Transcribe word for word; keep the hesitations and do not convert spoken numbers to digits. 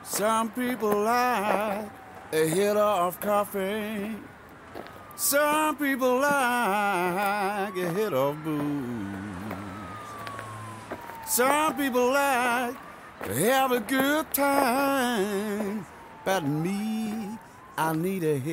Some people like a hit of coffee. Some people like a hit of booze. Some people like to have a good time. But me, I need a hit.